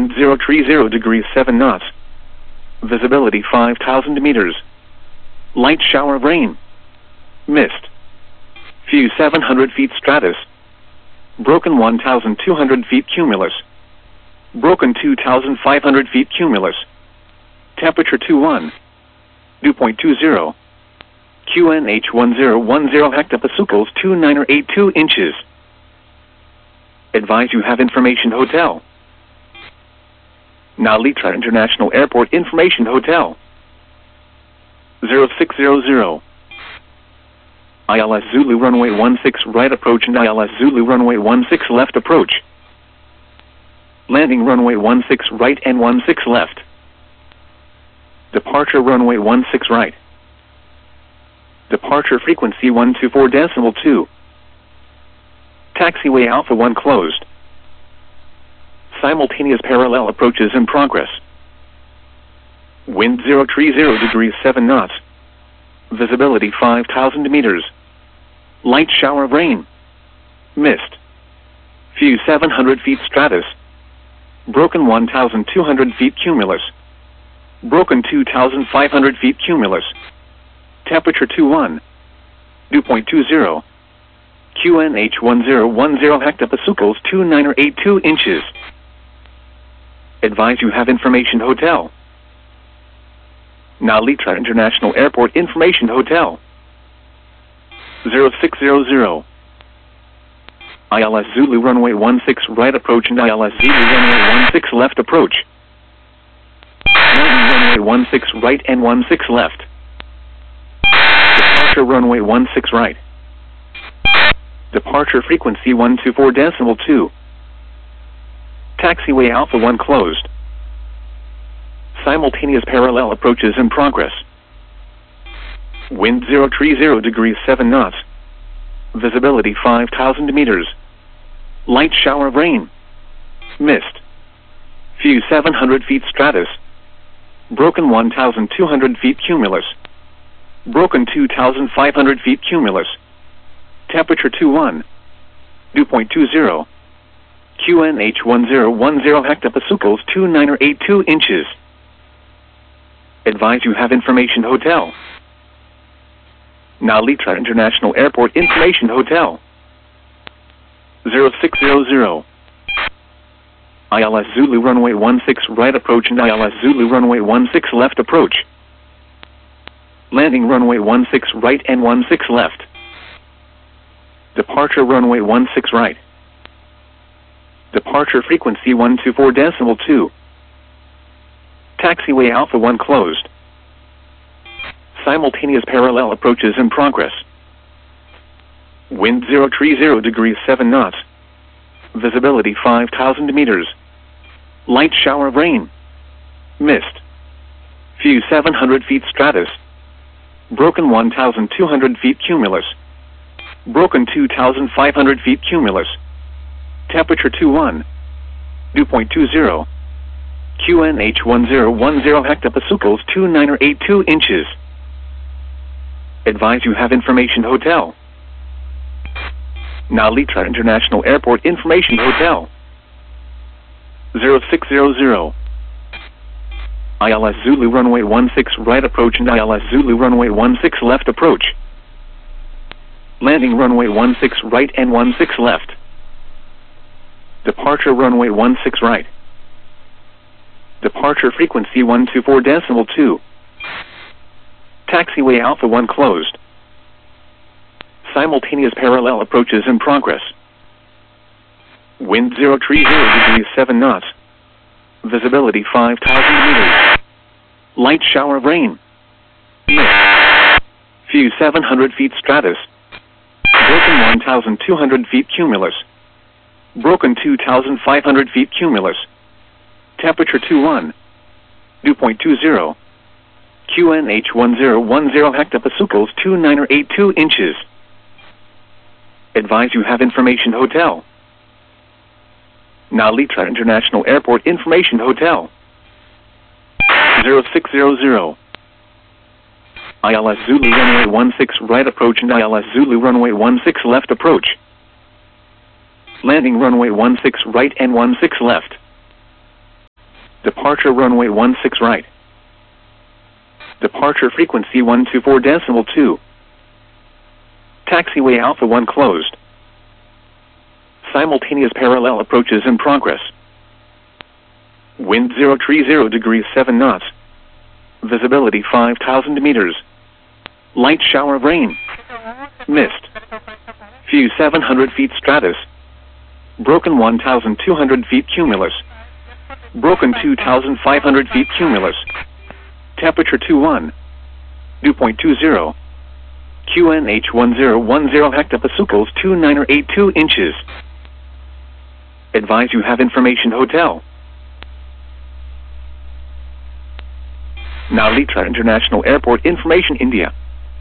Wind 030 degrees 7 knots. Visibility 5,000 meters. Light shower of rain. Mist. Few 700 feet stratus. Broken 1,200 feet cumulus. Broken 2,500 feet cumulus. Temperature 21. Dew point 20. QNH 1010 hectopascals 2982 inches. Advise you have information hotel. Nalitra International Airport Information Hotel. 0600. ILS Zulu runway 16 right approach and ILS Zulu runway 16 left approach. Landing runway 16 right and 16 left. Departure runway 16 right. Departure frequency 124.2. Taxiway Alpha 1 closed. Simultaneous parallel approaches in progress. Wind 030 degrees 7 knots. Visibility 5,000 meters. Light shower of rain. Mist. Few 700 feet stratus. Broken 1,200 feet cumulus. Broken 2,500 feet cumulus. Temperature 21. Dew point 20. QNH 1010 hectopascals 2982 inches. Advise you have information hotel. Nalitra International Airport Information Hotel. 0600. ILS Zulu runway 16 right approach and ILS Zulu runway 16 left approach. Landing runway 16 right and 16 left. Departure runway 16 right. Departure frequency 124.2. Taxiway Alpha 1 closed. Simultaneous parallel approaches in progress. Wind 030 degrees 7 knots. Visibility 5,000 meters. Light shower of rain. Mist. Few 700 feet stratus. Broken 1,200 feet cumulus. Broken 2,500 feet cumulus. Temperature 21. Dew point 20. QNH 1010 hectopascals 2982 inches. Advise you have information hotel. Nalitra International Airport Information Hotel. 0600. ILS Zulu runway 16 right approach and ILS Zulu runway 16 left approach. Landing runway 16 right and 16 left. Departure runway 16 right. Departure frequency 124.2. Taxiway Alpha 1 closed. Simultaneous parallel approaches in progress. Wind 030 degrees 7 knots. Visibility 5,000 meters. Light shower of rain. Mist. Few 700 feet stratus. Broken 1,200 feet cumulus. Broken 2,500 feet cumulus. Temperature 21. Dew point 20. QNH 1010 hectopascals 2982 inches. Advise you have information hotel. Nalitra International Airport Information Hotel. 0600. ILS Zulu runway 16 right approach and ILS Zulu runway 16 left approach. Landing runway 16 right and 16 left. Departure runway 16 right. Departure frequency 124.2. Taxiway Alpha 1 closed. Simultaneous parallel approaches in progress. Wind 030 degrees 7 knots. Visibility 5,000 meters. Light shower of rain. Mist. Few 700 feet stratus. Broken 1,200 feet cumulus. Broken 2,500 feet cumulus. Temperature 21. Dew point 20. QNH 1010 hectopascals 2982 inches. Advise you have information hotel. Nalitra International Airport Information Hotel. 0600. ILS Zulu runway 16 right approach and ILS Zulu runway 16 left approach. Landing runway 16 right and 16 left. Departure runway 16 right. Departure frequency 124.2. Taxiway Alpha 1 closed. Simultaneous parallel approaches in progress. Wind 030 degrees 7 knots. Visibility 5,000 meters. Light shower of rain. Mist. Few 700 feet stratus. Broken 1,200 feet cumulus. Broken 2,500 feet cumulus. Temperature 21. Dew point 20. QNH 1010 hectopascals 2982 inches. Advise you have information hotel. Now Litra International Airport information India.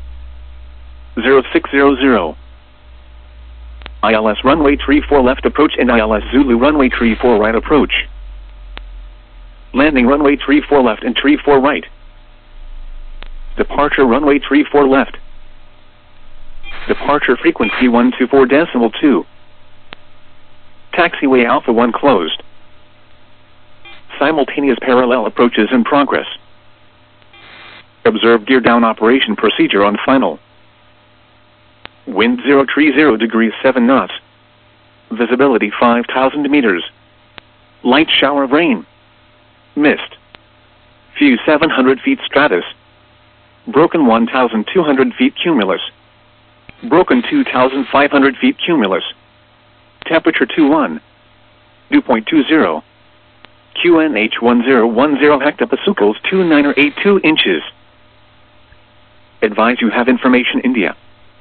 0600. ILS runway 34 left approach and ILS Zulu runway 34 right approach. Landing runway 34 left and 34 right. Departure runway 34 left. Departure frequency 124.2. Taxiway Alpha 1 closed. Simultaneous parallel approaches in progress. Observe gear down operation procedure on final. Wind 030 degrees 7 knots. Visibility 5,000 meters. Light shower of rain. Mist. Few 700 feet stratus. Broken 1,200 feet cumulus. Broken 2,500 feet cumulus. Temperature 21. Dew point 20. QNH 1010 hectopascals 2982 inches. Advise you have information India.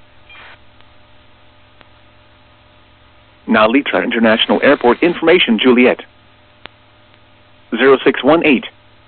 Now Litra International Airport information Juliet. 0618.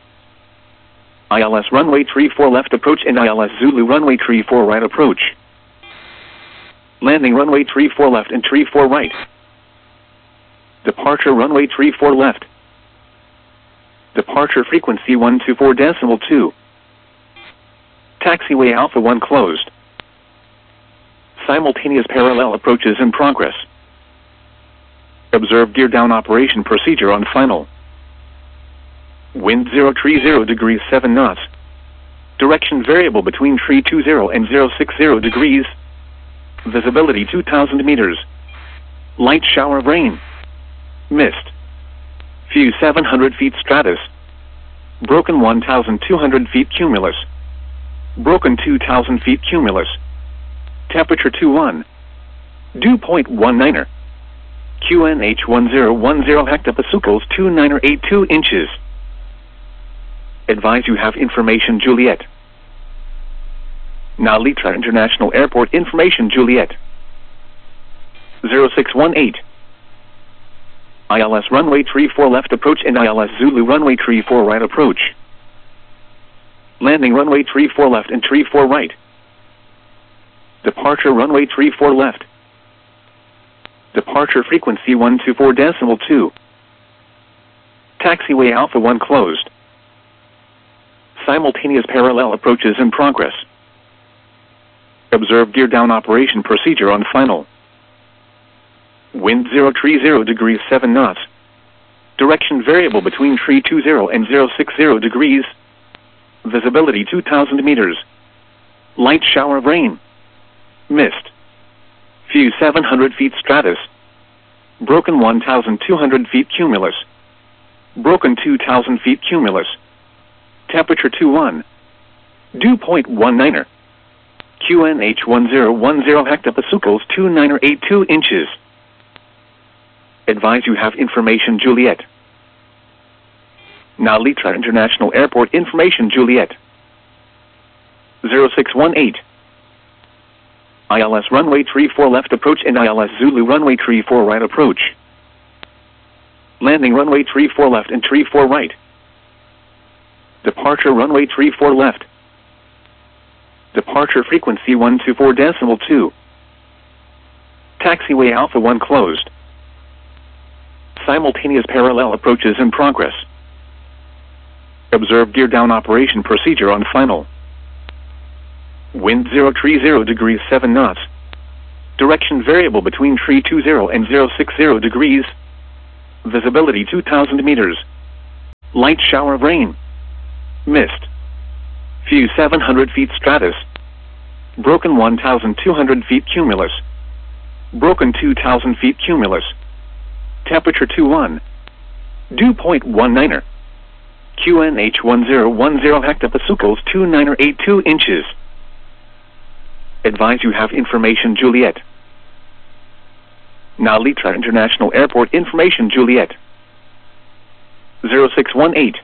ILS runway 34 left approach and ILS Zulu runway 34 right approach. Landing runway 34 left and 34 right. Departure runway 34 left. Departure frequency 124.2. Taxiway Alpha 1 closed. Simultaneous parallel approaches in progress. Observe gear down operation procedure on final. Wind 030 degrees 7 knots. Direction variable between 320 and 060 degrees. Visibility 2,000 meters. Light shower of rain. Mist. Few 700 feet stratus. Broken 1,200 feet cumulus. Broken 2,000 feet cumulus. Temperature 21. Dew point 19. QNH 1010 hectopascals 2982 inches. Advise you have information Juliet. Now Litra International Airport information Juliet. 0618. ILS runway 34 left approach and ILS Zulu runway 34 right approach. Landing runway 34 left and 34 right. Departure runway 34 left. Departure frequency 124.2. Taxiway Alpha 1 closed. Simultaneous parallel approaches in progress. Observe gear down operation procedure on final. Wind 030 degrees 7 knots. Direction variable between 320 and 060 degrees. Visibility 2,000 meters. Light shower of rain. Mist. Few 700 feet stratus. Broken 1,200 feet cumulus. Broken 2,000 feet cumulus. Temperature 21. Dew point 19. QNH 1010 hectopascals 2982 inches. Advise you have information Juliet. Now Litra International Airport information Juliet. 0618. ILS runway 34 left approach and ILS Zulu runway 34 right approach. Landing runway 34 left and 34 right. Departure runway 34 left. Departure frequency 124.2. Taxiway Alpha 1 closed. Simultaneous parallel approaches in progress. Observe gear down operation procedure on final. Wind 030 degrees 7 knots. Direction variable between 320 and 060 degrees. Visibility 2,000 meters. Light shower of rain. Mist. Few 700 feet stratus. Broken 1,200 feet cumulus. Broken 2,000 feet cumulus. Temperature 21. Dew point 19er. QNH 1010 hectopascals 2982 inches. Advise you have information Juliet. Now Litra International Airport information Juliet. 0618.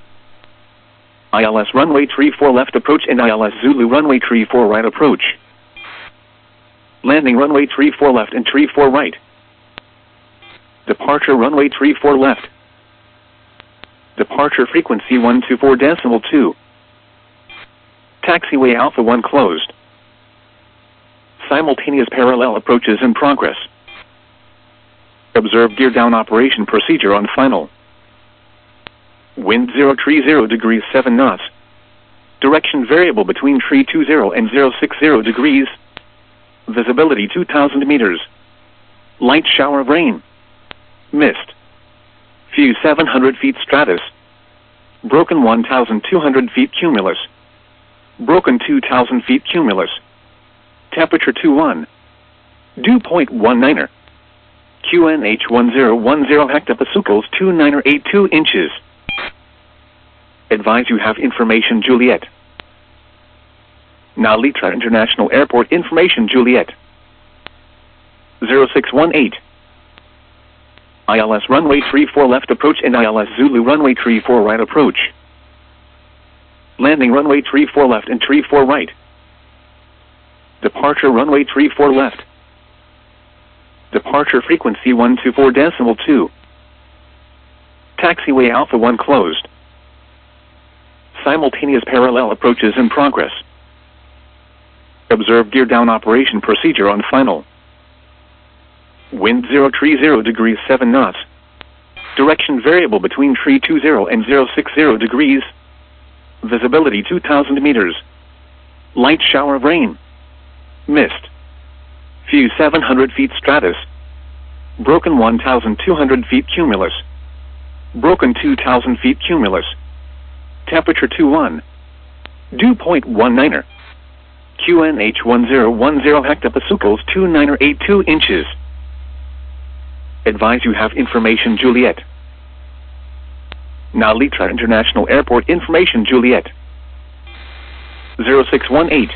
ILS runway 34 left approach and ILS Zulu runway 34 right approach. Landing runway 34 left and 34 right. Departure runway 34 left. Departure frequency 124.2. Taxiway Alpha 1 closed. Simultaneous parallel approaches in progress. Observe gear down operation procedure on final. Wind 030 degrees 7 knots. Direction variable between 320 and 060 degrees. Visibility 2,000 meters. Light shower of rain. Mist. Few 700 feet stratus. Broken 1,200 feet cumulus. Broken 2,000 feet cumulus. Temperature 21. Dew point 19er. QNH 1010 hectopascals 2982 inches. Advise you have information Juliet. Now Litra International Airport information Juliet. 0618. ILS runway 34 left approach and ILS Zulu runway 34 right approach. Landing runway 34 left and 34 right. Departure runway 34 left. Departure frequency 124.2. Taxiway Alpha 1 closed. Simultaneous parallel approaches in progress. Observe gear down operation procedure on final. Wind 030 degrees 7 knots. Direction variable between 320 and 060 degrees. Visibility 2,000 meters. Light shower of rain. Mist. Few 700 feet stratus. Broken 1,200 feet cumulus. Broken 2,000 feet cumulus. Temperature 21. Dew point 19er. QNH 1010 hectopascals 2982 inches. Advise you have information Juliet. Now Litra International Airport information Juliet. 0618.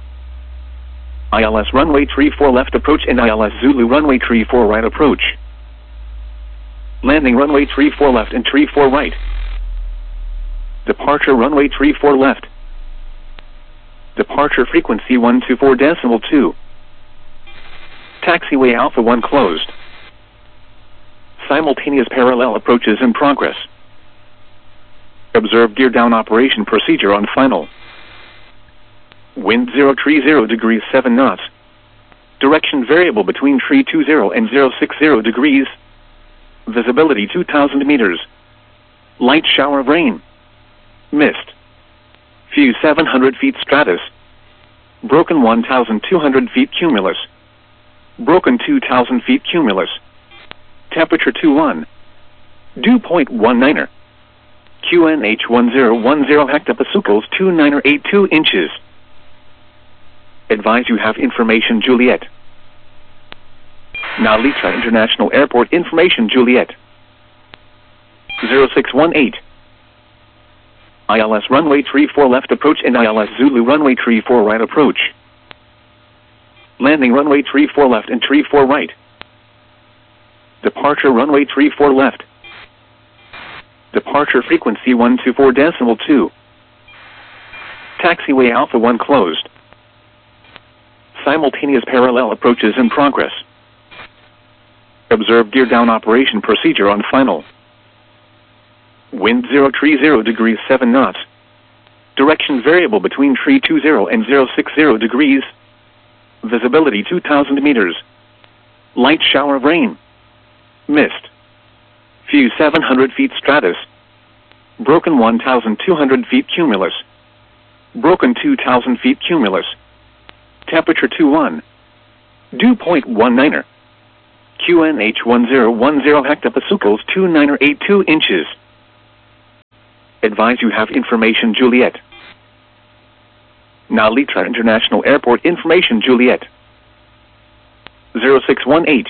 ILS runway 34 left approach and ILS Zulu runway 34 right approach. Landing runway 34 left and 34 right. Departure runway 34 left. Departure frequency 124.2. Taxiway Alpha 1 closed. Simultaneous parallel approaches in progress. Observe gear down operation procedure on final. Wind 030 degrees 7 knots. Direction variable between 320 and 060 degrees. Visibility 2,000 meters. Light shower of rain. Mist. Few 700 feet stratus. Broken 1,200 feet cumulus. Broken 2,000 feet cumulus. Temperature 21. Dew point 19er. QNH 1010 hectopascals 2982 inches. Advise you have information Juliet. Now Litra International Airport information Juliet. 0618. ILS runway 34 left approach and ILS Zulu runway 34 right approach. Landing runway 34 left and 34 right. Departure runway 34 left. Departure frequency 124.2. Taxiway Alpha 1 closed. Simultaneous parallel approaches in progress. Observe gear down operation procedure on final. Wind 030 degrees 7 knots. Direction variable between 320 and 060 degrees. Visibility 2,000 meters. Light shower of rain. Mist. Few 700 feet stratus. Broken 1,200 feet cumulus. Broken 2,000 feet cumulus. Temperature 21. Dew point 19er. QNH 1010 hectopascals 2982 inches. Advise you have information Juliet. Now Litra International Airport information Juliet. 0618.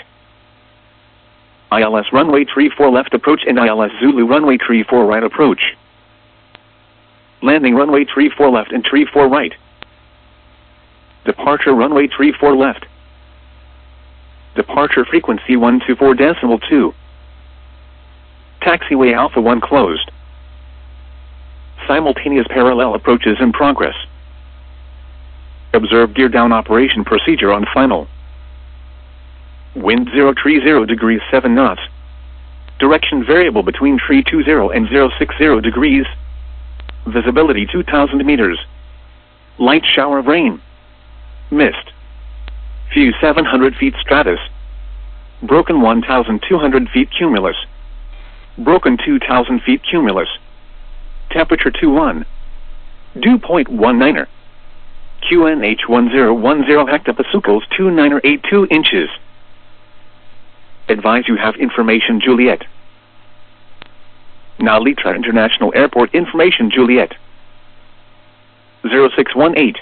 ILS runway 34 left approach and ILS Zulu runway 34 right approach. Landing runway 34 left and 34 right. Departure runway 34 left. Departure frequency 124.2. Taxiway Alpha 1 closed. Simultaneous parallel approaches in progress. Observe gear down operation procedure on final. Wind 030 degrees 7 knots. Direction variable between 320 and 060 degrees. Visibility 2,000 meters. Light shower of rain. Mist. Few 700 feet stratus. Broken 1,200 feet cumulus. Broken 2,000 feet cumulus. Temperature 21. Dew point 19er. QNH 1010 hectopascals 2982 inches. Advise you have information Juliet. Now Litra International Airport information Juliet. 0618.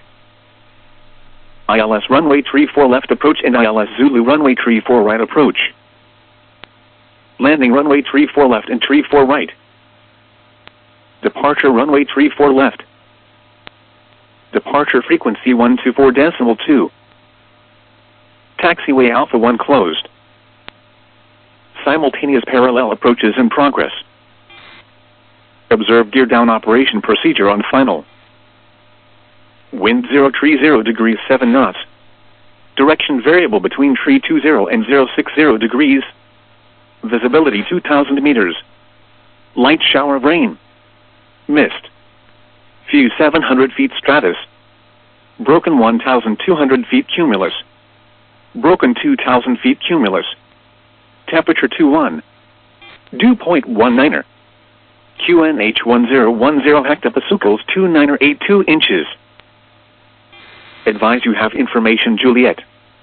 ILS runway 34 left approach and ILS Zulu runway 34 right approach. Landing runway 34 left and 34 right. Departure runway 34 left. Departure frequency 124.2. Taxiway Alpha 1 closed. Simultaneous parallel approaches in progress. Observe gear down operation procedure on final. Wind 030 degrees 7 knots. Direction variable between 320 and 060 degrees. Visibility 2,000 meters. Light shower of rain. Mist. Few 700 feet stratus. Broken 1,200 feet cumulus. Broken 2,000 feet cumulus. Temperature 21. Dew point 19er. QNH 1010 hectopascals 2982 inches. Advise you have information Juliet.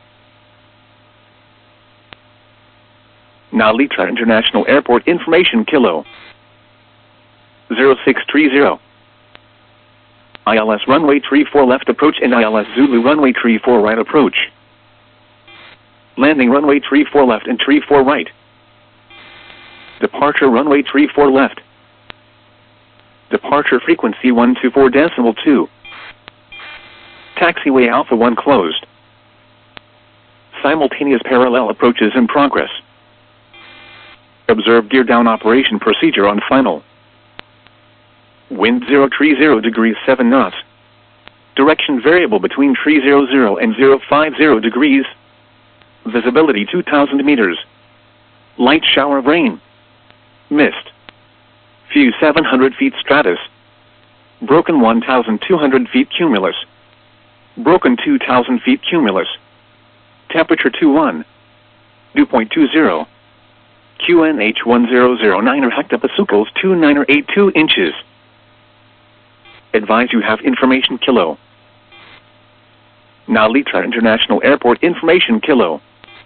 Now Litra International Airport information Kilo. 0630. ILS runway 34 left approach and ILS Zulu runway 34 right approach. Landing runway 34 left and 34 right. Departure runway 34 left. Departure frequency 124.2. Taxiway Alpha 1 closed. Simultaneous parallel approaches in progress. Observe gear down operation procedure on final. Wind 030 degrees 7 knots. Direction variable between 300 and 050 degrees. Visibility 2,000 meters. Light shower of rain. Mist. Few 700 feet stratus. Broken 1,200 feet cumulus. Broken 2,000 feet cumulus. Temperature 21. Dew point 20. QNH 1009 hectopascals 2982 inches. Advise you have information Kilo. Now Litra International Airport information Kilo.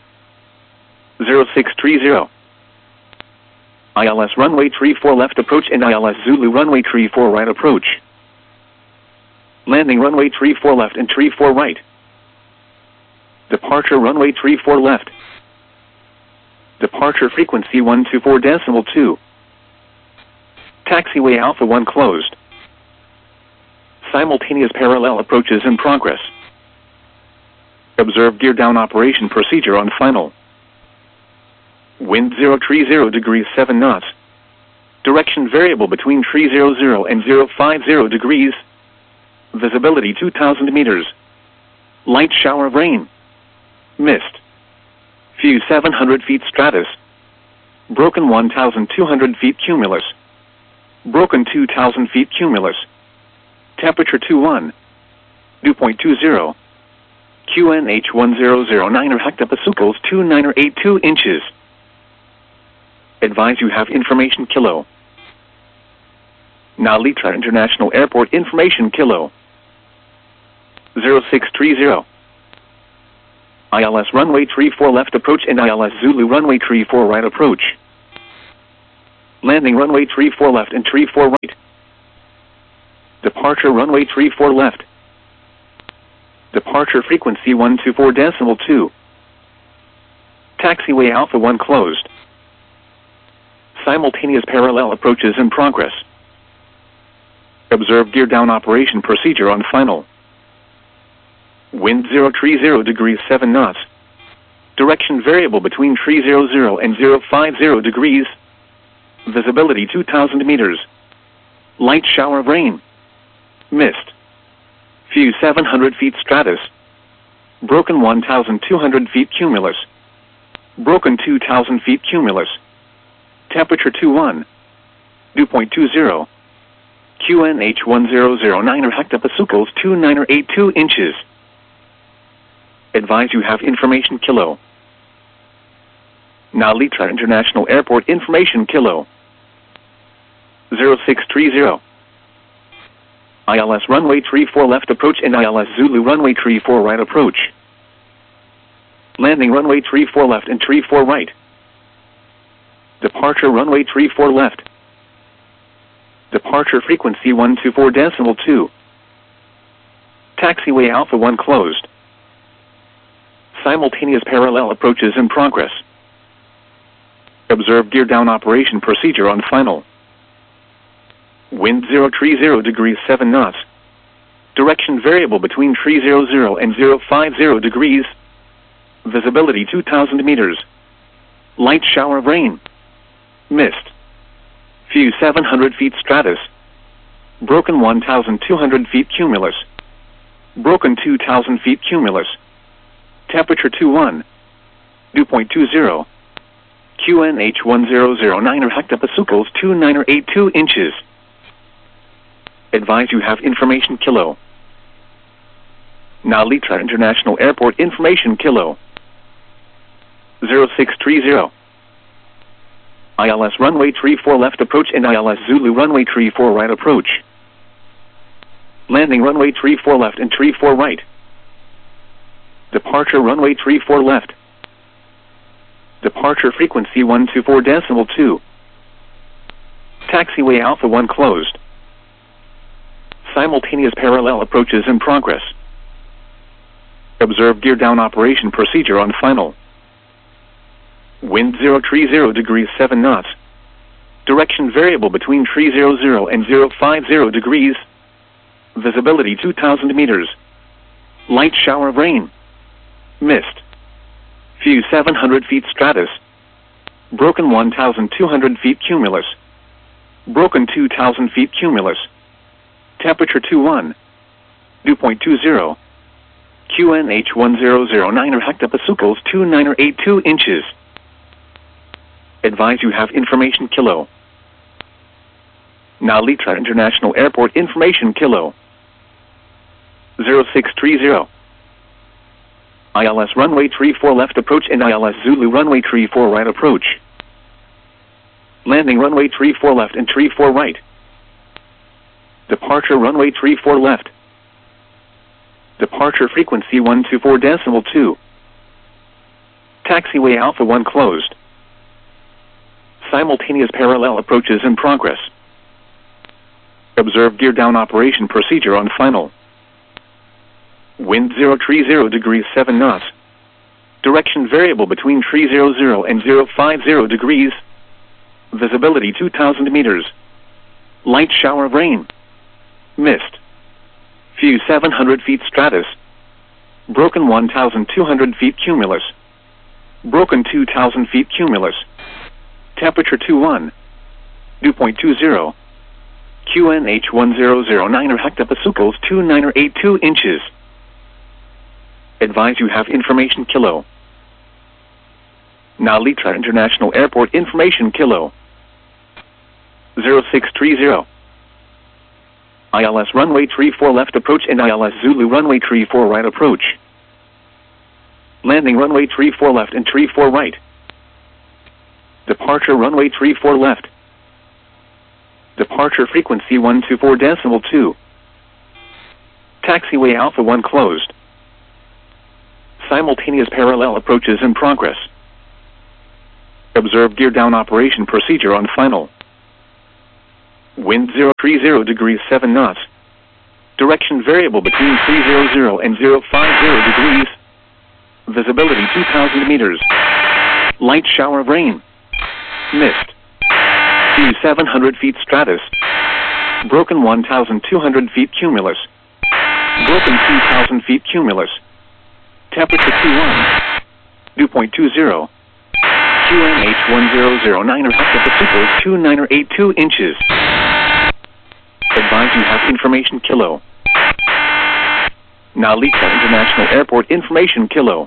0630. ILS runway 34 left approach and ILS Zulu runway 34 right approach. Landing runway 34 left and 34 right. Departure runway 34 left. Departure frequency 124.2. Taxiway Alpha 1 closed. Simultaneous parallel approaches in progress. Observe gear down operation procedure on final. Wind 030 degrees 7 knots. Direction variable between 300 and 050 degrees. Visibility 2,000 meters. Light shower of rain. Mist. Few 700 feet stratus. Broken 1,200 feet cumulus. Broken 2,000 feet cumulus. Temperature 21. Dew point 20. QNH 1009 hectopascals 2982 inches. Advise you have information Kilo. Now Litra International Airport information Kilo. 0630. ILS runway 34 left approach and ILS Zulu runway 34 right approach. Landing runway 34 left and 34 right. Departure runway 34 left. Departure frequency 124.2. Taxiway Alpha 1 closed. Simultaneous parallel approaches in progress. Observe gear down operation procedure on final. Wind 030 degrees 7 knots. Direction variable between 300 and 050 degrees. Visibility 2,000 meters. Light shower of rain. Mist. Few 700 feet stratus. Broken 1,200 feet cumulus. Broken 2,000 feet cumulus. Temperature 21. Dew point 20. QNH 1009 or hectopascals 2982 inches. Advise you have information kilo. Nalita International Airport information kilo. 0630. ILS runway 34 left approach and ILS Zulu runway 34 right approach. Landing runway 34 left and 34 right. Departure runway 34 left. Departure frequency 124.2. Taxiway Alpha 1 closed. Simultaneous parallel approaches in progress. Observe gear down operation procedure on final. Wind 030 degrees 7 knots. Direction variable between 300 and 050 degrees. Visibility 2,000 meters. Light shower of rain. Mist. Few 700 feet stratus. Broken 1,200 feet cumulus. Broken 2,000 feet cumulus. Temperature 21. Dew point 20. QNH 1009 or hectopascals 2982 inches. Advise you have information kilo. Nalita International Airport information kilo. 0630. ILS runway 34 left approach and ILS Zulu runway 34 right approach. Landing runway 34 left and 34 right. Departure runway 34 left. Departure frequency 124.2. Taxiway Alpha 1 closed. Simultaneous parallel approaches in progress. Observe gear down operation procedure on final. Wind 030 degrees 7 knots. Direction variable between 300 and 050 degrees. Visibility 2,000 meters. Light shower of rain. Mist. Few 700 feet stratus. Broken 1,200 feet cumulus. Broken 2,000 feet cumulus. Temperature 21. Dew point 20. QNH 1009 or hectopascals 2982 inches. Advise you have information kilo. Nalita International Airport information kilo. 0630. ILS runway 34 left approach and ILS Zulu runway 34 right approach. Landing runway 34 left and 34 right. Departure runway 34 left. Departure frequency 124.2. Taxiway Alpha 1 closed. Simultaneous parallel approaches in progress. Observe gear down operation procedure on final. Wind 030 degrees 7 knots. Direction variable between 300 and 050 degrees. Visibility 2,000 meters. Light shower of rain. Mist. Few 700 feet stratus. Broken 1,200 feet cumulus. Broken 2,000 feet cumulus. Temperature 21. Dew point 20. QNH 1009 or hectopascals 2982 inches. Advise you have information kilo. Nalita International Airport information kilo. 0630. ILS runway 34 left approach and ILS Zulu runway 34 right approach. Landing runway 34 left and 34 right. Departure runway 34 left. Departure frequency 124.2. Taxiway Alpha 1 closed. Simultaneous parallel approaches in progress. Observe gear down operation procedure on final. Wind 030 degrees 7 knots. Direction variable between 300 and 050 degrees. Visibility 2,000 meters. Light shower of rain. Mist. Few 700 feet stratus. Broken 1,200 feet cumulus. Broken 2,000 feet cumulus. Temperature 21. Dew point 20. QNH 1009 or hectopascals 29 or 82 inches. Advise you have information kilo. Nalita International Airport information kilo.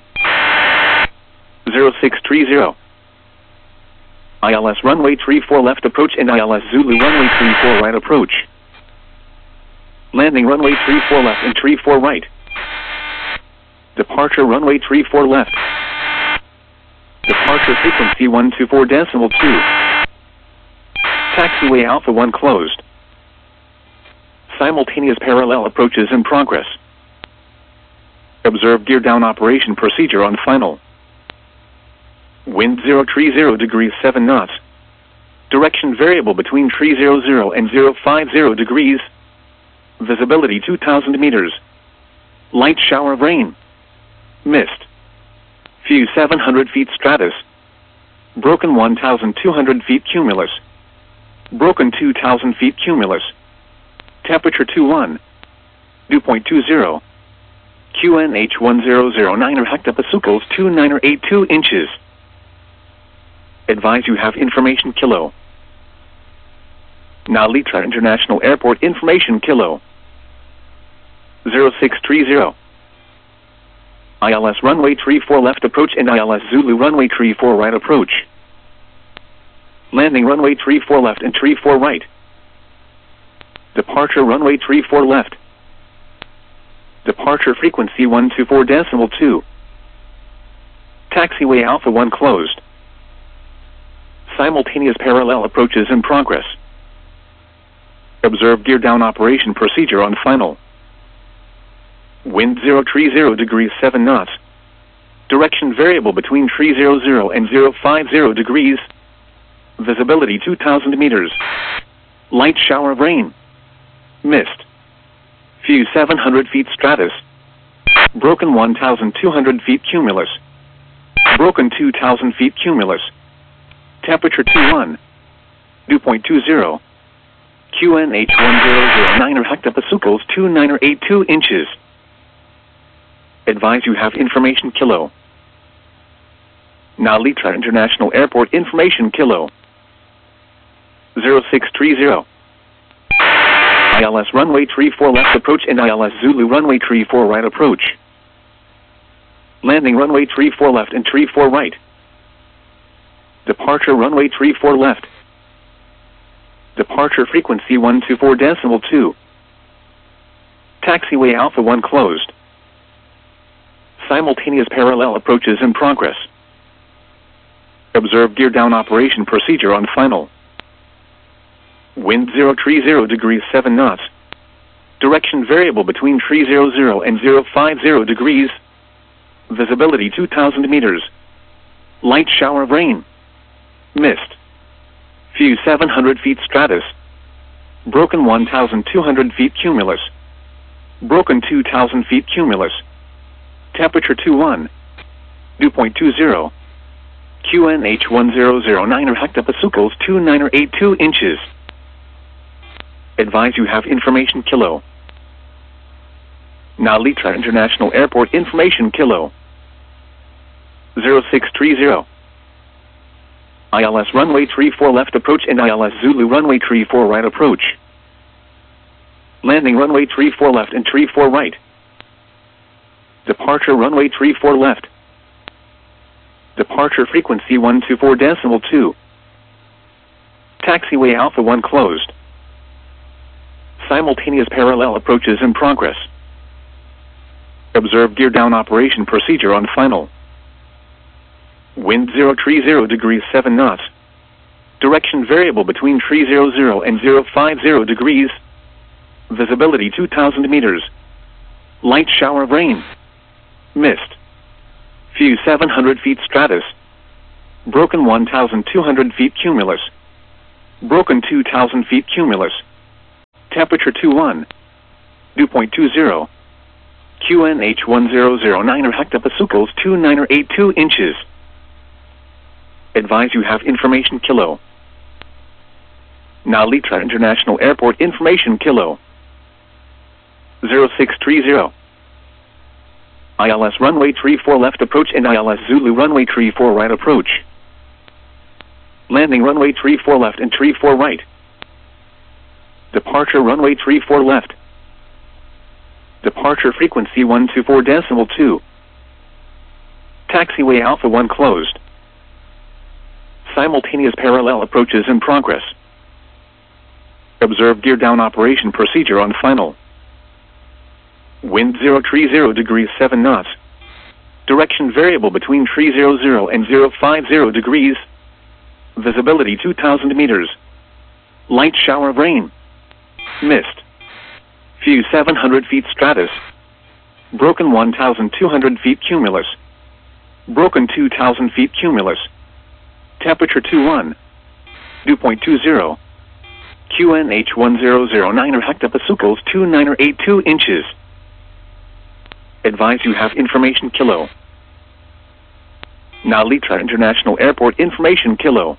0630. ILS runway 34 left approach and ILS Zulu runway 34 right approach. Landing runway 34 left and 34 right. Departure runway 34 left. Departure frequency 124.2. Taxiway Alpha 1 closed. Simultaneous parallel approaches in progress. Observe gear down operation procedure on final. Wind 030 degrees 7 knots. Direction variable between 300 and 050 degrees. Visibility 2,000 meters. Light shower of rain. Mist. Few 700 feet stratus. Broken 1,200 feet cumulus. Broken 2,000 feet cumulus. Temperature 21. Dew point 20. QNH 1009 or hectopascals 29 or 82 inches. Advise you have information kilo. Nalita International Airport information kilo. 0630. ILS runway 34 left approach and ILS Zulu runway 34 right approach. Landing runway 34 left and 34 right. Departure runway 34 left. Departure frequency 124.2. Taxiway Alpha 1 closed. Simultaneous parallel approaches in progress. Observe gear down operation procedure on final. Wind 030 degrees 7 knots. Direction variable between 300 and 050 degrees. Visibility 2,000 meters. Light shower of rain. Mist. Few 700 feet stratus. Broken 1,200 feet cumulus. Broken 2,000 feet cumulus. Temperature 21. Dew point 20. QNH 1009 or hectopascals 29 or 82 inches. Advise you have information kilo. Nalita International Airport information kilo. 0630. ILS runway 34 left approach and ILS Zulu runway 34 right approach. Landing runway 34 left and 34 right. Departure runway 34 left. Departure frequency 124.2. Taxiway Alpha 1 closed. Simultaneous parallel approaches in progress. Observe gear down operation procedure on final. Wind 030 degrees 7 knots. Direction variable between 300 and 050 degrees. Visibility 2,000 meters. Light shower of rain. Mist. Few 700 feet stratus. Broken 1,200 feet cumulus. Broken 2,000 feet cumulus. Temperature 21. Dew point 20. QNH 1009 or hectopascals 29 or 82 inches. Advise you have information kilo. Nalita International Airport information kilo. 0630. ILS runway 34 left approach and ILS Zulu runway 34 right approach. Landing runway 34 left and 34 right. Departure runway 34 left. Departure frequency 124.2. Taxiway Alpha 1 closed. Simultaneous parallel approaches in progress. Observe gear down operation procedure on final. Wind 030 degrees 7 knots. Direction variable between 300 and 050 degrees. Visibility 2,000 meters. Light shower of rain. Mist. Few 700 feet stratus. Broken 1,200 feet cumulus. Broken 2,000 feet cumulus. Temperature 21. Dew point 20. QNH 1009 hectopascals 2982 inches. Advise you have information kilo. Nalita International Airport information kilo. 0630. ILS runway 34 left approach and ILS Zulu runway 34 right approach. Landing runway 34 left and 34 right. Departure runway 34 left. Departure frequency 124.2. Taxiway Alpha 1 closed. Simultaneous parallel approaches in progress. Observe gear down operation procedure on final. Wind 030 degrees 7 knots. Direction variable between 300 and 050 degrees. Visibility 2,000 meters. Light shower of rain. Mist. Few 700 feet stratus. Broken 1,200 feet cumulus. Broken 2,000 feet cumulus. Temperature 21. Dew point 20. QNH 1009 hectopascals 2982 inches. Advise you have information kilo. Nalita International Airport information kilo.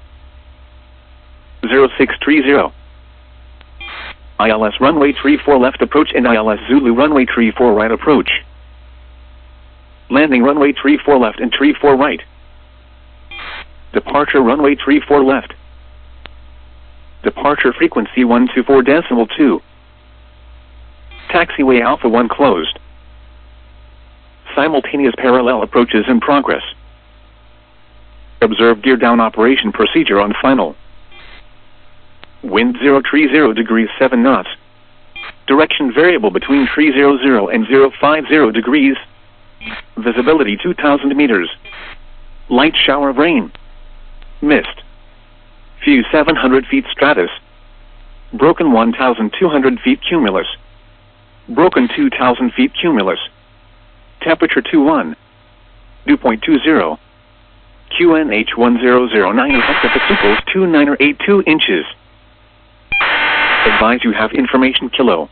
0630. ILS runway 34 left approach and ILS Zulu runway 34 right approach. Landing runway 34 left and 34 right. Departure runway 34 left. Departure frequency 124.2. Taxiway Alpha 1 closed. Simultaneous parallel approaches in progress. Observe gear down operation procedure on final. Wind 030 degrees 7 knots. Direction variable between 300 and 050 degrees. Visibility 2,000 meters. Light shower of rain. Mist. Few 700 feet stratus. Broken 1,200 feet cumulus. Broken 2,000 feet cumulus. Temperature 21. Dew point 20. QNH 1009 hectopascals 2982 inches. Advise you have information kilo.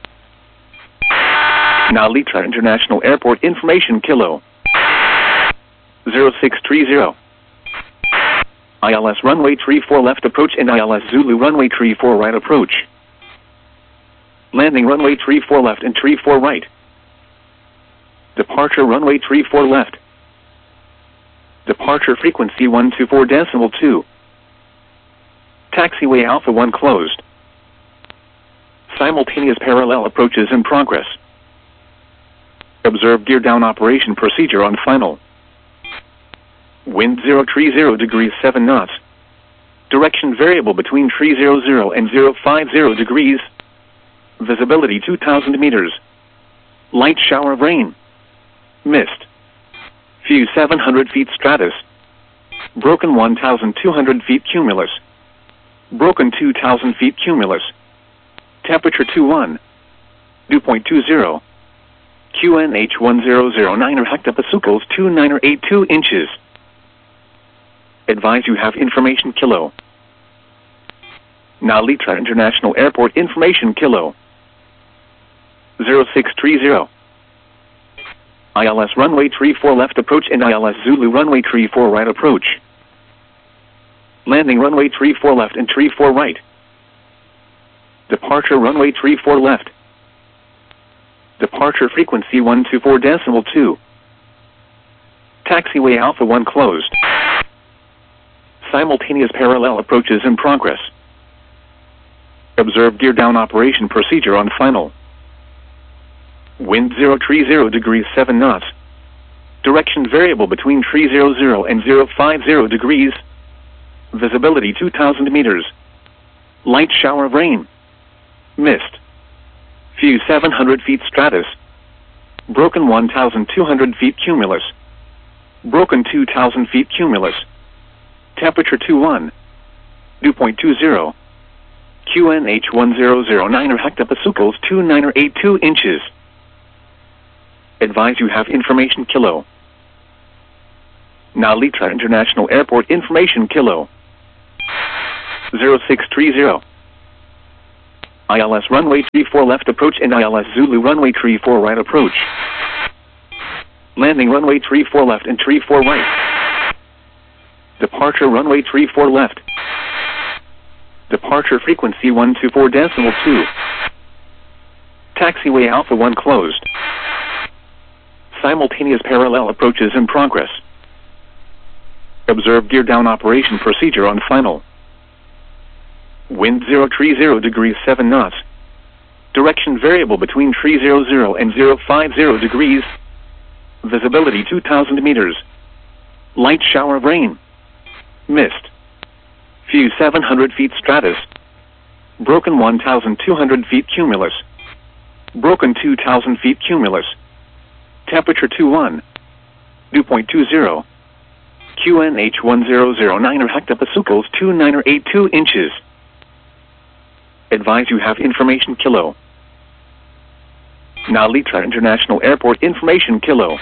Nalita International Airport information kilo. 0630. ILS runway 34 left approach and ILS Zulu runway 34 right approach. Landing runway 34 left and 34 right. Departure runway 34 left. Departure frequency 124.2. Taxiway Alpha 1 closed. Simultaneous parallel approaches in progress. Observe gear down operation procedure on final. Wind 030 degrees 7 knots. Direction variable between 300 and 050 degrees. Visibility 2,000 meters. Light shower of rain. Mist. Few 700 feet stratus. Broken 1,200 feet cumulus. Broken 2,000 feet cumulus. Temperature 21. Dew point 20. QNH 1009 hectopascals 2982 inches. Advise you have information kilo. Nalita International Airport information kilo. 0630. ILS runway 34 left approach and ILS Zulu runway 34 right approach. Landing runway 34 left and 34 right. Departure runway 34 left. Departure frequency 124.2. Taxiway Alpha 1 closed. Simultaneous parallel approaches in progress. Observe gear down operation procedure on final. Wind 030 degrees 7 knots. Direction variable between 300 and 050 degrees. Visibility 2,000 meters. Light shower of rain. Mist. Few 700 feet stratus. Broken 1,200 feet cumulus. Broken 2,000 feet cumulus. Temperature 21. Dew point 20. QNH 1009 hectopascals 2982 inches. Advise you have information kilo. Nalita International Airport information kilo. 0630. ILS runway 34 left approach and ILS Zulu runway 34 right approach. Landing runway 34 left and 34 right. Departure runway 34 left. Departure frequency 124.2. Taxiway Alpha 1 closed. Simultaneous parallel approaches in progress. Observe gear down operation procedure on final. Wind 030 degrees 7 knots. Direction variable between 300 and 050 degrees. Visibility 2,000 meters. Light shower of rain. Mist. Few 700 feet stratus. Broken 1,200 feet cumulus. Broken 2,000 feet cumulus. Temperature 21. Dew point 20. QNH 1009 or hectopascals 2982 inches. Advise you have information kilo. Narita International Airport information kilo.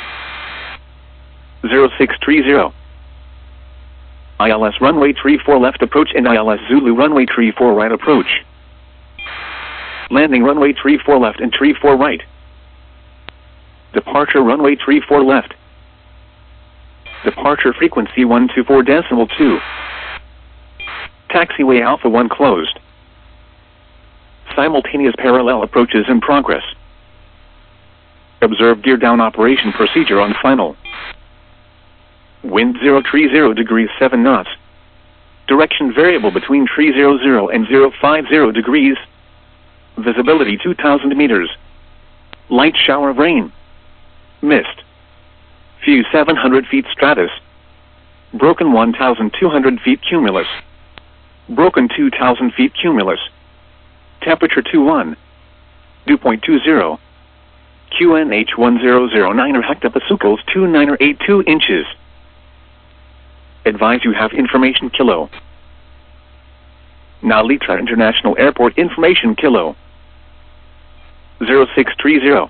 0630. ILS runway 34 left approach and ILS Zulu runway 34 right approach. Landing runway 34 left and 34 right. Departure runway 34 left. Departure frequency 124.2. Taxiway Alpha 1 closed. Simultaneous parallel approaches in progress. Observe gear down operation procedure on final. Wind 030 degrees 7 knots. Direction variable between 300 and 050 degrees. Visibility 2,000 meters. Light shower of rain. Mist. Few 700 feet stratus. Broken 1,200 feet cumulus. Broken 2,000 feet cumulus. Temperature 21. Dew point 20. QNH 1009 or hectopascals 2982 inches. Advise you have information kilo. Narita International Airport information kilo. 0630.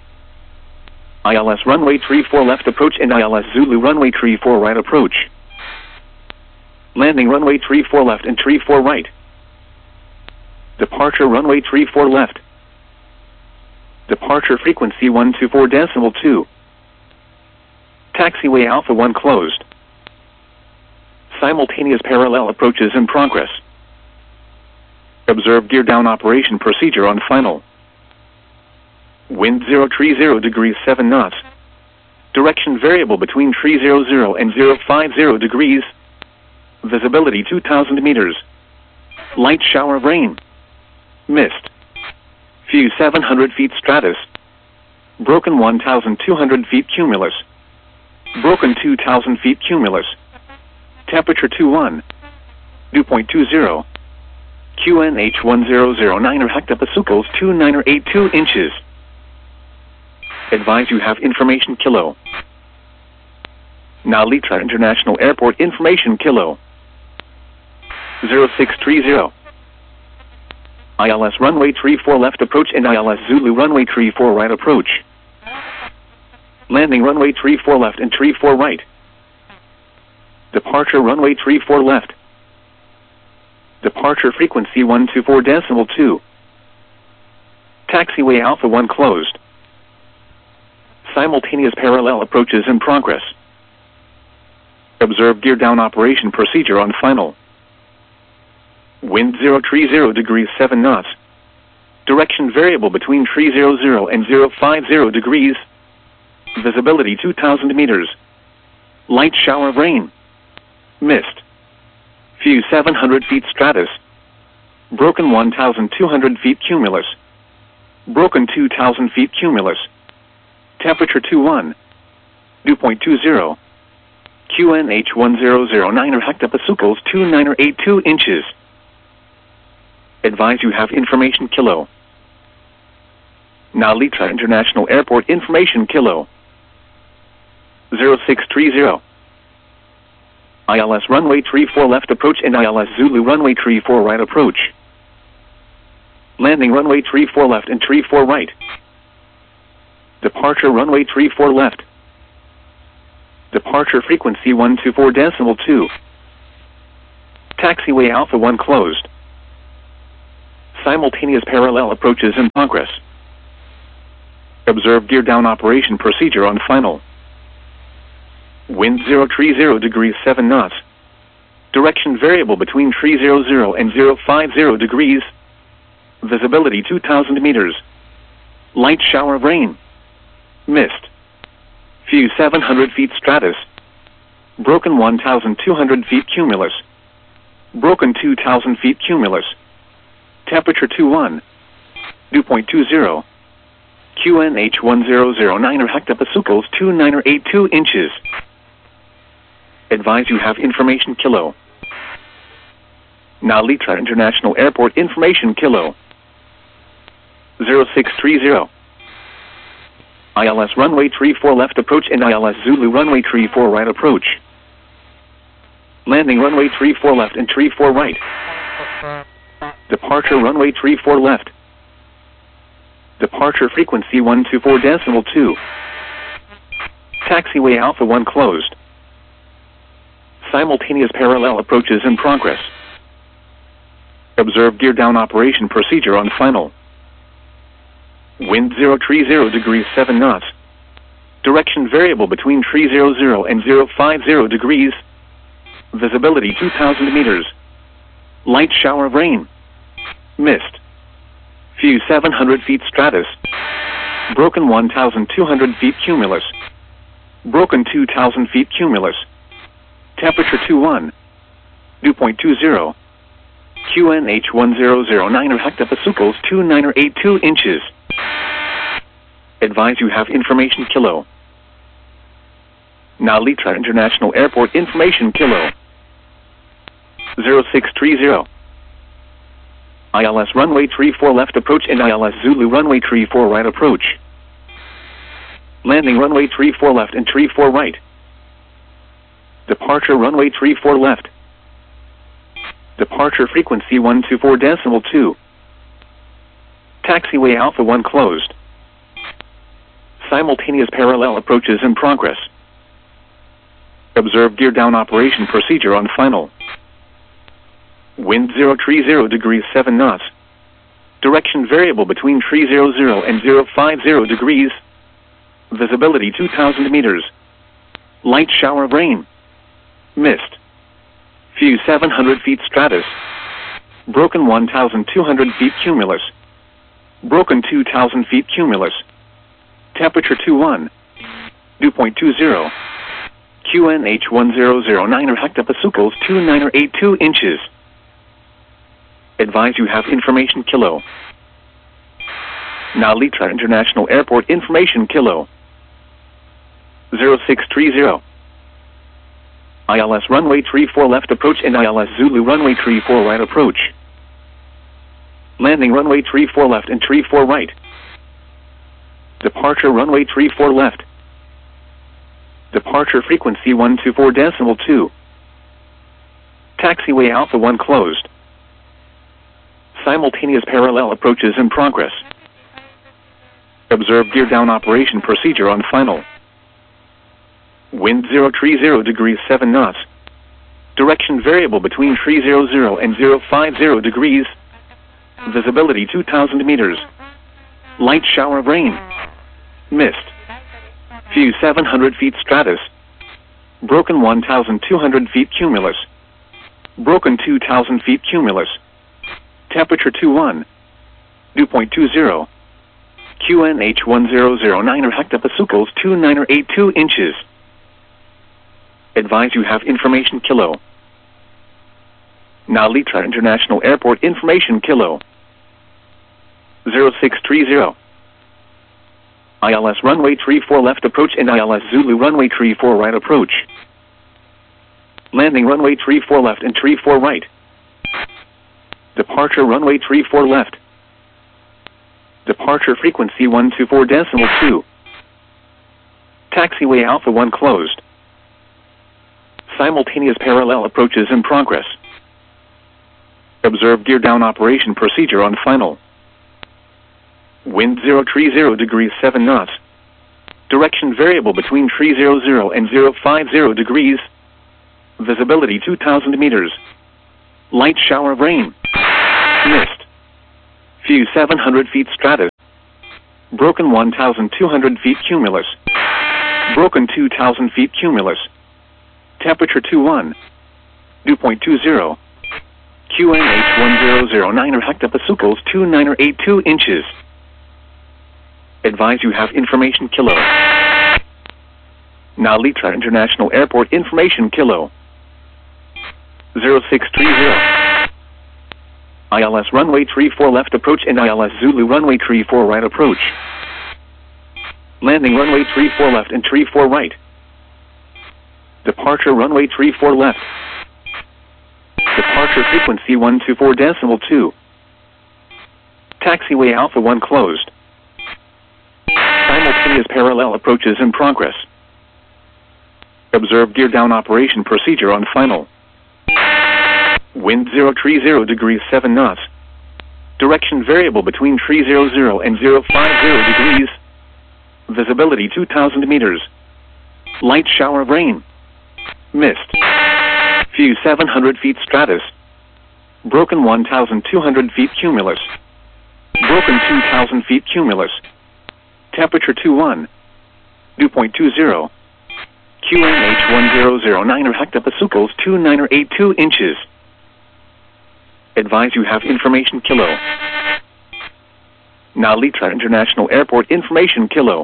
ILS runway 34 left approach and ILS Zulu runway 34 right approach. Landing runway 34 left and 34 right. Departure runway 34 left. Departure frequency 124.2. Taxiway Alpha 1 closed. Simultaneous parallel approaches in progress. Observe gear down operation procedure on final. Wind 030 degrees 7 knots. Direction variable between 300 and 050 degrees. Visibility 2,000 meters. Light shower of rain. Mist. Few 700 feet stratus. Broken 1,200 feet cumulus. Broken 2,000 feet cumulus. Temperature 21. Dew point 20. QNH 1009 or hectopascals 2982 inches. Advise you have information kilo. Narita International Airport information kilo. 0630. ILS runway 34 left approach and ILS Zulu runway 34 right approach. Landing runway 34 left and 34 right. Departure runway 34 left. Departure frequency 124.2. Taxiway Alpha 1 closed. Simultaneous parallel approaches in progress. Observe gear down operation procedure on final. Wind 030 degrees 7 knots. Direction variable between 300 and 050 degrees. Visibility 2,000 meters. Light shower of rain. Mist. Few 700 feet stratus. Broken 1,200 feet cumulus. Broken 2,000 feet cumulus. Temperature 21. Dew point 20. QNH 1009 or hectopascals 2982 inches. Advise you have information kilo. Narita International Airport information kilo. 0630. ILS runway 34 left approach and ILS Zulu runway 34 right approach. Landing runway 34 left and 34 right. Departure runway 34 left. Departure frequency 124.2. Taxiway Alpha 1 closed. Simultaneous parallel approaches in progress. Observe gear down operation procedure on final. Wind 030 degrees 7 knots. Direction variable between 300 and 050 degrees. Visibility 2,000 meters. Light shower of rain. Mist. Few 700 feet stratus. Broken 1,200 feet cumulus. Broken 2,000 feet cumulus. Temperature 21. Dew point 20. QNH 1009 or hectopascals 2982 inches. Advise you have information kilo. Nalitra International Airport information kilo. 0630. ILS runway 34 left approach and ILS Zulu runway 34 right approach. Landing runway 34 left and 34 right. Departure runway 34 left. Departure frequency 124.2. Taxiway Alpha 1 closed. Simultaneous parallel approaches in progress. Observe gear down operation procedure on final. Wind 030 degrees 7 knots. Direction variable between 300 and 050 degrees. Visibility 2,000 meters. Light shower of rain. Mist. Few 700 feet stratus. Broken 1,200 feet cumulus. Broken 2,000 feet cumulus. Temperature 21. Dew point 20. QNH 1009 or hectopascals 2982 inches. Advise you have information kilo. Nalitra International Airport information kilo. 0630. ILS runway 34 left approach and ILS Zulu runway 34 right approach. Landing runway 34 left and 34 right. Departure runway 34 left. Departure frequency 124.2. Taxiway Alpha 1 closed. Simultaneous parallel approaches in progress. Observe gear down operation procedure on final. Wind 030 degrees 7 knots. Direction variable between 300 and 050 degrees. Visibility 2,000 meters. Light shower of rain. Mist. Few 700 feet stratus. Broken 1,200 feet cumulus. Broken 2,000 feet cumulus. Temperature 21. Dew point 20. QNH 1009 or hectopascals 2982 inches. Advise you have information kilo. Nalitra International Airport information kilo. 0630. ILS runway 34 left approach and ILS Zulu runway 34 right approach. Landing runway 34 left and 34 right. Departure runway 34 left. Departure frequency 124.2. Taxiway Alpha 1 closed. Simultaneous parallel approaches in progress. Observe gear down operation procedure on final. Wind 030 degrees 7 knots. Direction variable between 300 and 050 degrees. Visibility 2,000 meters. Light shower of rain. Mist. Few 700 feet stratus. Broken 1,200 feet cumulus. Broken 2,000 feet cumulus. Temperature 21. Dew point 20. QNH 1009 or hectopascals 2982 inches. Advise you have information kilo. Nalitra International Airport information kilo. 0630. ILS runway 34 left approach and ILS Zulu runway 34 right approach. Landing runway 34 left and 34 right. Departure runway 34 left. Departure frequency 124.2. Taxiway Alpha 1 closed. Simultaneous parallel approaches in progress. Observe gear down operation procedure on final. Wind 030 degrees 7 knots. Direction variable between 300 and 050 degrees. Visibility 2,000 meters. Light shower of rain. Mist. View 700 feet stratus. Broken 1,200 feet cumulus. Broken 2,000 feet cumulus. Temperature 21. Dew point 20. QNH1009 hectopascals 2982 inches. Advise you have information kilo. Now Litra International Airport information kilo. 0630. ILS runway 34 left approach and ILS Zulu runway 34 right approach. Landing runway 34 left and 34 right. Departure runway 34 left. Departure frequency 124.2. Taxiway Alpha 1 closed. Simultaneous parallel approaches in progress. Observe gear down operation procedure on final. Wind 030 degrees 7 knots. Direction variable between 300 and 050 degrees. Visibility 2,000 meters. Light shower of rain. Mist. View 700 feet stratus. Broken 1,200 feet cumulus. Broken 2,000 feet cumulus. Temperature 21. Dew point 20. QNH1009 hectopascals 2982 inches. Advise you have information kilo. Now Litra International Airport information kilo.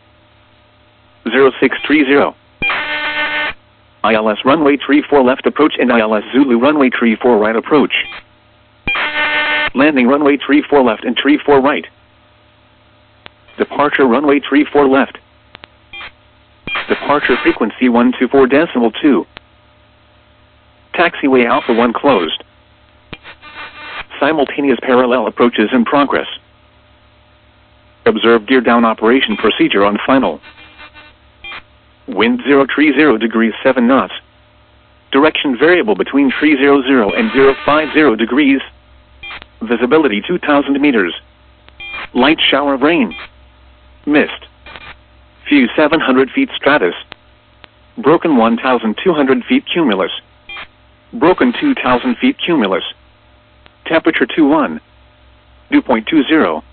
0630. ILS runway 34 left approach and ILS Zulu runway 34 right approach. Landing runway 34 left and 34 right. Departure runway 34 left. Departure frequency 124.2. Taxiway Alpha 1 closed. Simultaneous parallel approaches in progress. Observe gear down operation procedure on final. Wind 030 degrees 7 knots. Direction variable between 300 and 050 degrees. Visibility 2,000 meters. Light shower of rain. Mist. View 700 feet stratus. Broken 1,200 feet cumulus. Broken 2,000 feet cumulus. Temperature 21. Dew point 20.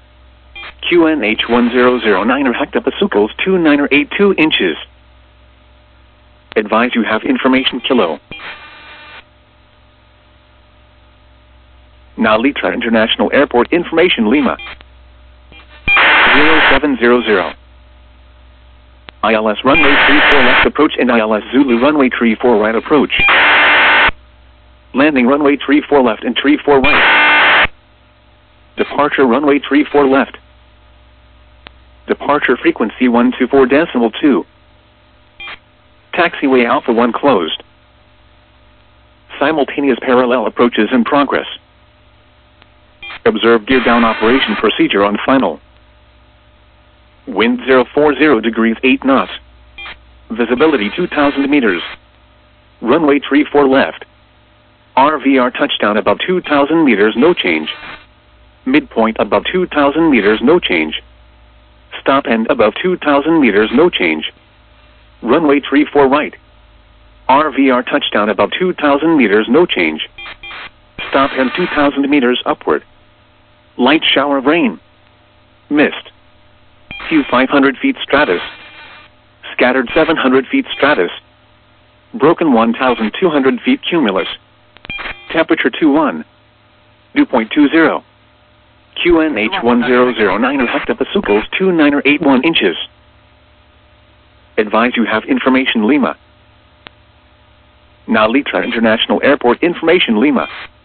QNH1009 hectopascals 2982 inches. Advise you have information kilo. Now Litra International Airport information Lima. 0700. ILS runway 34 left approach and ILS Zulu runway 34 right approach. Landing runway 34 left and 34 right. Departure runway 34 left. Departure frequency 124.2. Taxiway Alpha 1 closed. Simultaneous parallel approaches in progress. Observe gear down operation procedure on final. Wind 040 degrees 8 knots. Visibility 2,000 meters. Runway 34 left. RVR touchdown above 2,000 meters, no change. Midpoint above 2,000 meters, no change. Stop end above 2,000 meters, no change. Runway 34 right. RVR touchdown above 2,000 meters, no change. Stop end 2,000 meters upward. Light shower of rain. Mist. View 500 feet stratus. Scattered 700 feet stratus. Broken 1,200 feet cumulus. Temperature 21. Dew point 20. QNH1009 hectopascals 2981 inches. Advise you have information Lima. Now Litra International Airport information Lima.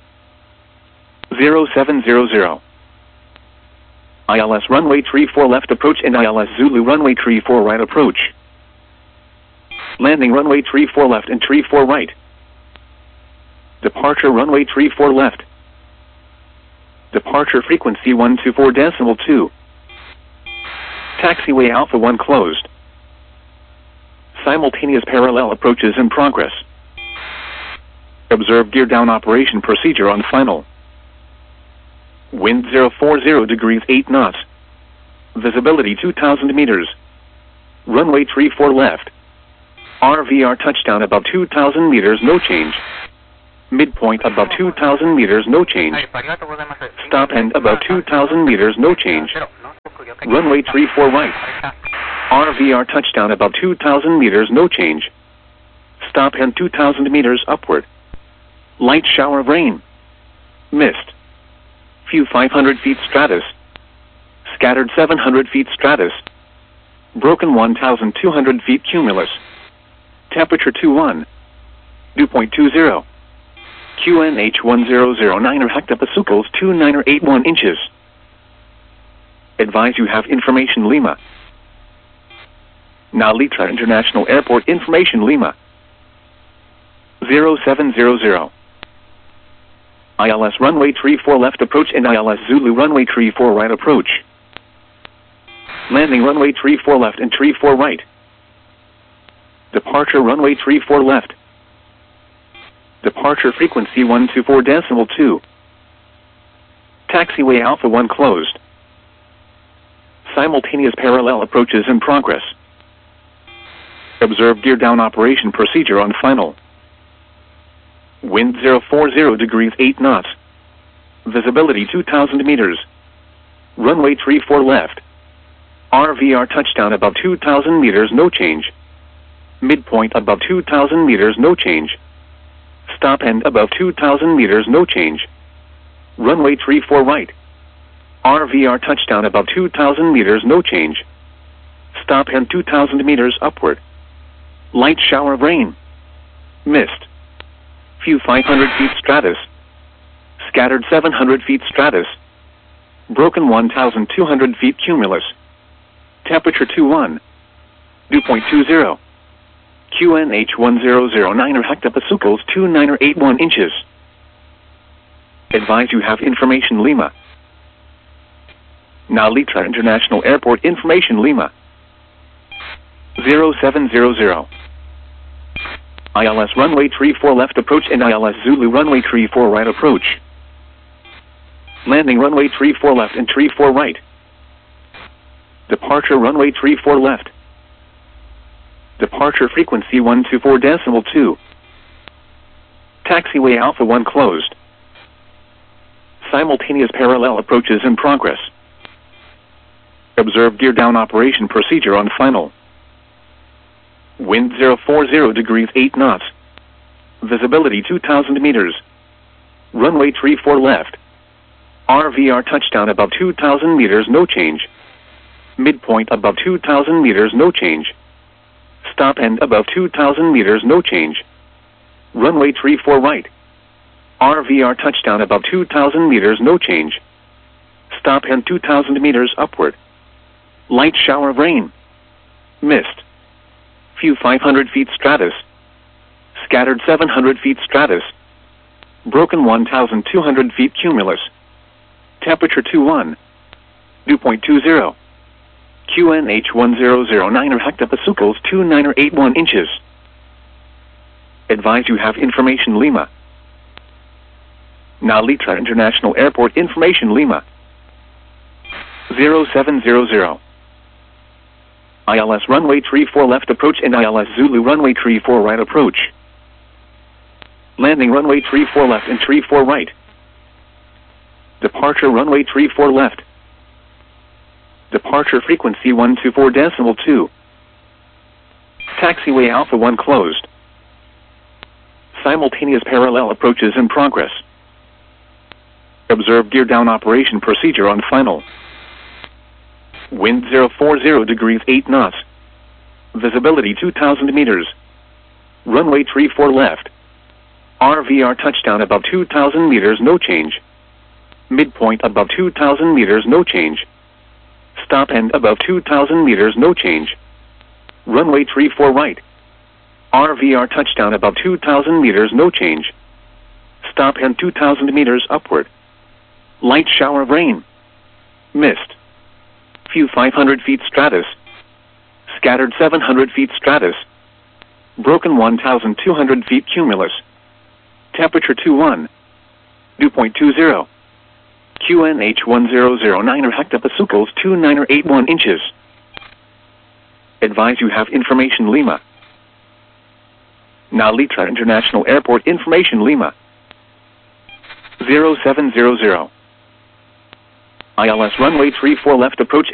0700. ILS runway 34 left approach and ILS Zulu runway 34 right approach. Landing runway 34 left and 34 right. Departure runway 34 left. Departure frequency 124.2. Taxiway Alpha 1 closed. Simultaneous parallel approaches in progress. Observe gear down operation procedure on final. Wind 040 degrees 8 knots. Visibility 2,000 meters. Runway 34 left. RVR touchdown above 2,000 meters, no change. Midpoint above 2,000 meters, no change. Stop and above 2,000 meters, no change. Runway 34 right. RVR touchdown above 2,000 meters, no change. Stop and 2,000 meters upward. Light shower of rain. Mist. Few 500 feet stratus. Scattered 700 feet stratus. Broken 1,200 feet cumulus. Temperature 21. Dew point 20. QNH 1009 or hectopascals 2981 inches. Advise you have information Lima. Nalitra International Airport information Lima. 0700. ILS runway 34 left approach and ILS Zulu runway 34 right approach. Landing runway 34 left and 34 right. Departure runway 34 left. Departure frequency 124.2. Taxiway Alpha 1 closed. Simultaneous parallel approaches in progress. Observe gear down operation procedure on final. Wind 040 degrees 8 knots. Visibility 2,000 meters. Runway 34 left. RVR touchdown above 2,000 meters, no change. Midpoint above 2,000 meters, no change. Stop and above 2,000 meters, no change. Runway 34 right. RVR touchdown above 2,000 meters, no change. Stop and 2,000 meters upward. Light shower of rain. Mist. Few 500 feet stratus. Scattered 700 feet stratus. Broken 1,200 feet cumulus. Temperature 21. Dew point 20. QNH 1009 or hectopascals 2981 inches. Advise you have information Lima. Nalitra International Airport information Lima. 0700. ILS runway 34 left approach and ILS Zulu runway 34 right approach. Landing runway 34 left and 34 right. Departure runway 34 left. Departure frequency 124.2. Taxiway Alpha 1 closed. Simultaneous parallel approaches in progress. Observe gear down operation procedure on final. Wind 040 degrees 8 knots. Visibility 2,000 meters. Runway 34 left. RVR touchdown above 2,000 meters, no change. Midpoint above 2,000 meters, no change. Stop and above 2,000 meters, no change. Runway 34 right. RVR touchdown above 2,000 meters, no change. Stop and 2,000 meters upward. Light shower of rain. Mist. Few 500 feet stratus. Scattered 700 feet stratus. Broken 1,200 feet cumulus. Temperature 21. Dew point 20. QNH 1009 or hectopascals 2981 inches. Advise you have information Lima. Nalitra International Airport information Lima. 0700. ILS runway 34 left approach and ILS Zulu runway 34 right approach. Landing runway 34 left and 34 right. Departure runway 34 left. Departure frequency 124.2. Taxiway Alpha 1 closed. Simultaneous parallel approaches in progress. Observe gear down operation procedure on final. Wind 040 degrees 8 knots. Visibility 2,000 meters. Runway 34 left. RVR touchdown above 2,000 meters, no change. Midpoint above 2,000 meters, no change. Stop and above 2,000 meters, no change. Runway 34 right. RVR touchdown above 2,000 meters, no change. Stop and 2,000 meters upward. Light shower of rain. Mist. Few 500 feet stratus. Scattered 700 feet stratus. Broken 1,200 feet cumulus. Temperature 21. Dew point 20. QNH 1009 or hectopascals 2981 inches. Advise you have information Lima. Nalitra International Airport information Lima. 0700. ILS runway 34 left approach